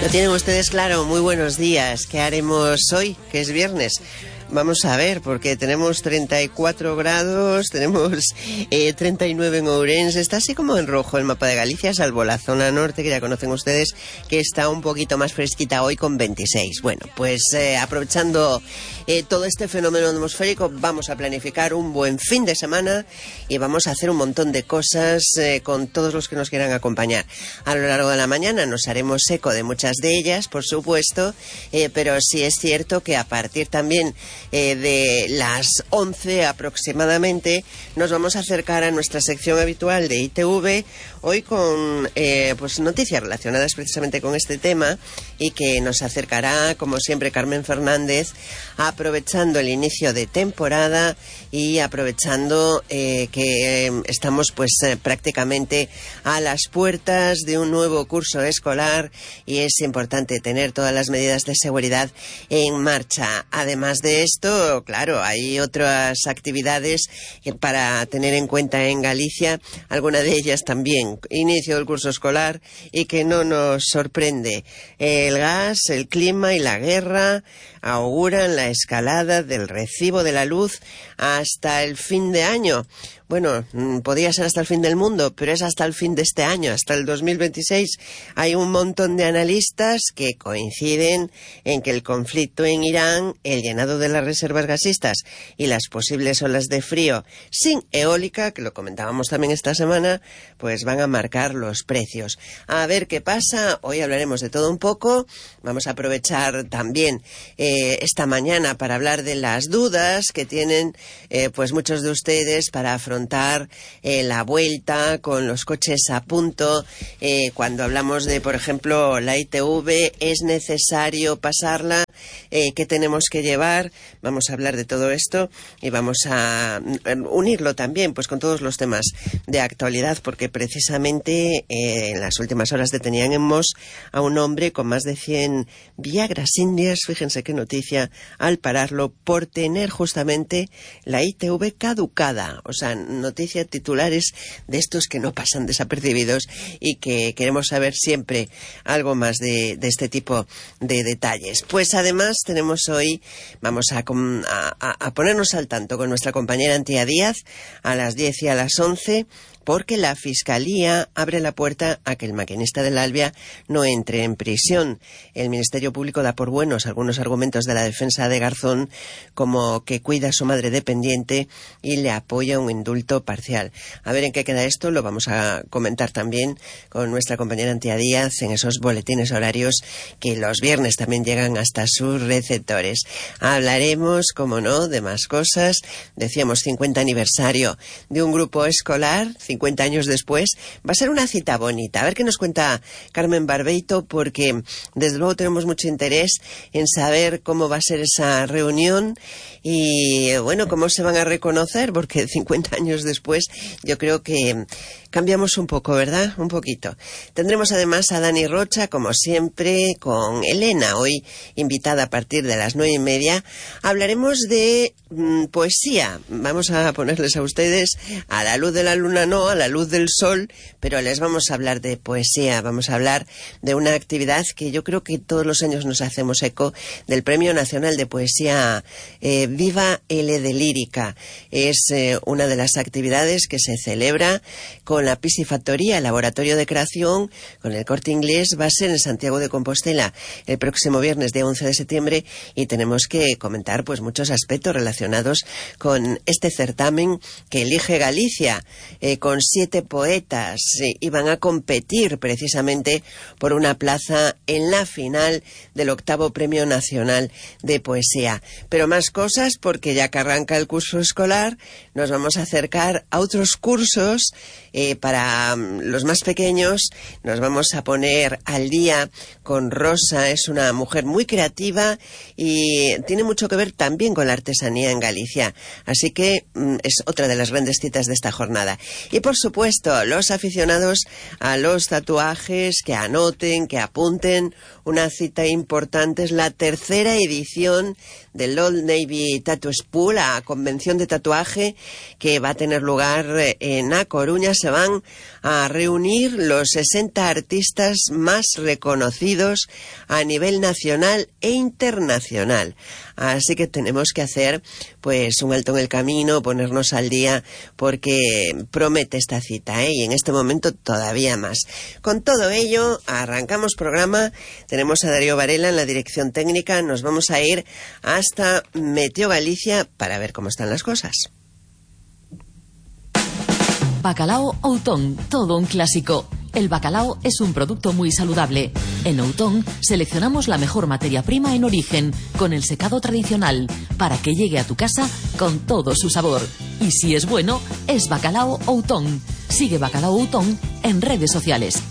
Lo tienen ustedes claro. Muy buenos días. ¿Qué haremos hoy, que es viernes? Vamos a ver, porque tenemos 34 grados, tenemos 39 en Ourense. Está así como en rojo el mapa de Galicia, salvo la zona norte, que ya conocen ustedes, que está un poquito más fresquita hoy con 26. Bueno, pues aprovechando todo este fenómeno atmosférico, vamos a planificar un buen fin de semana y vamos a hacer un montón de cosas con todos los que nos quieran acompañar. A lo largo de la mañana nos haremos eco de muchas de ellas, por supuesto, pero sí es cierto que a partir también de las 11 aproximadamente nos vamos a acercar a nuestra sección habitual de ITV, hoy con pues noticias relacionadas precisamente con este tema, y que nos acercará, como siempre, Carmen Fernández, aprovechando el inicio de temporada y aprovechando que estamos pues prácticamente a las puertas de un nuevo curso escolar y es importante tener todas las medidas de seguridad en marcha. Además de esto, claro, hay otras actividades para tener en cuenta en Galicia, alguna de ellas también, inicio del curso escolar, y que no nos sorprende. El gas, el clima y la guerra auguran la escalada del recibo de la luz hasta el fin de año. Bueno, podría ser hasta el fin del mundo, pero es hasta el fin de este año, hasta el 2026. Hay un montón de analistas que coinciden en que el conflicto en Irán, el llenado de las reservas gasistas y las posibles olas de frío sin eólica, que lo comentábamos también esta semana, pues van a marcar los precios. A ver qué pasa. Hoy hablaremos de todo un poco. Vamos a aprovechar también esta mañana para hablar de las dudas que tienen pues muchos de ustedes para afrontar la vuelta con los coches a punto. Cuando hablamos de, por ejemplo, la ITV, ¿es necesario pasarla? ¿Qué tenemos que llevar? Vamos a hablar de todo esto y vamos a unirlo también pues con todos los temas de actualidad, porque precisamente en las últimas horas detenían en Mos a un hombre con más de 100 Viagras indias, fíjense qué noticia, al pararlo por tener justamente la ITV caducada. O sea, noticia, titulares de estos que no pasan desapercibidos y que queremos saber siempre algo más de este tipo de detalles. Pues además tenemos hoy, vamos a ponernos al tanto con nuestra compañera Antía Díaz a las 10 y a las 11, porque la Fiscalía abre la puerta a que el maquinista del Albia no entre en prisión. El Ministerio Público da por buenos algunos argumentos de la defensa de Garzón, como que cuida a su madre dependiente y le apoya un indulto parcial. A ver en qué queda esto, lo vamos a comentar también con nuestra compañera Antía Díaz en esos boletines horarios que los viernes también llegan hasta sus receptores. Hablaremos, como no, de más cosas. Decíamos 50 aniversario de un grupo escolar, 50 años después. Va a ser una cita bonita. A ver qué nos cuenta Carmen Barbeito, porque desde luego tenemos mucho interés en saber cómo va a ser esa reunión y, bueno, cómo se van a reconocer, porque 50 años después yo creo que cambiamos un poco, ¿verdad? Un poquito. Tendremos además a Dani Rocha, como siempre, con Elena, hoy invitada a partir de las 9:30. Hablaremos de poesía. Vamos a ponerles a ustedes a la luz de la luna, no, a la luz del sol, pero les vamos a hablar de poesía. Vamos a hablar de una actividad que yo creo que todos los años nos hacemos eco, del Premio Nacional de Poesía Viva L de Lírica. Es una de las actividades que se celebra con la Piscifactoría, el laboratorio de creación, con el Corte Inglés. Va a ser en Santiago de Compostela el próximo viernes, día 11 de septiembre, y tenemos que comentar pues muchos aspectos relacionados con este certamen que elige Galicia, con 7 poetas, y van a competir precisamente por una plaza en la final del 8º Premio Nacional de Poesía. Pero más cosas, porque ya que arranca el curso escolar, nos vamos a acercar a otros cursos. Para los más pequeños nos vamos a poner al día con Rosa. Es una mujer muy creativa y tiene mucho que ver también con la artesanía en Galicia, así que es otra de las grandes citas de esta jornada. Y Y por supuesto, los aficionados a los tatuajes, que anoten, que apunten. Una cita importante es la tercera edición del Old Navy Tattoo School, la convención de tatuaje que va a tener lugar en A Coruña. Se van a reunir los 60 artistas más reconocidos a nivel nacional e internacional. Así que tenemos que hacer pues un alto en el camino, ponernos al día, porque promete esta cita, y en este momento todavía más. Con todo ello, arrancamos programa. Tenemos a Darío Varela en la dirección técnica. Nos vamos a ir hasta Meteo Galicia para ver cómo están las cosas. Bacalao Outón, todo un clásico. El bacalao es un producto muy saludable. En Outón seleccionamos la mejor materia prima en origen, con el secado tradicional, para que llegue a tu casa con todo su sabor. Y si es bueno, es Bacalao Outón. Sigue Bacalao Outón en redes sociales.